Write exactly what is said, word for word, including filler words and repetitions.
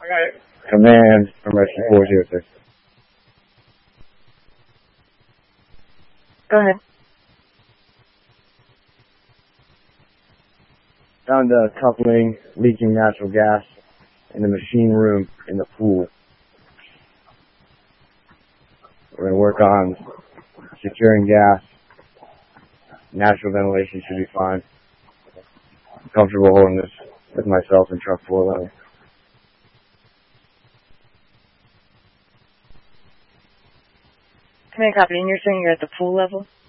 Command from Rescue four zero six. Go ahead. Found a coupling leaking natural gas in the machine room in the pool. We're going to work on securing gas. Natural ventilation should be fine. I'm comfortable holding this with myself in truck four level. Command copy, and you're saying you're at the pool level?